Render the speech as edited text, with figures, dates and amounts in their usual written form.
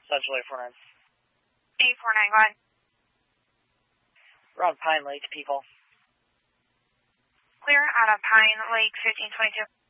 Central 849. 849, go ahead. We're on Pine Lake, people. Clear out of Pine Lake, 1522.